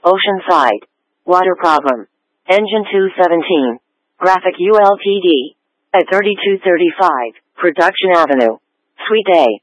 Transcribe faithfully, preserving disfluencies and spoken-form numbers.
Oceanside. Water problem. Engine two seventeen. Graphic U Ltd. At thirty-two thirty-five, Production Avenue. Suite A.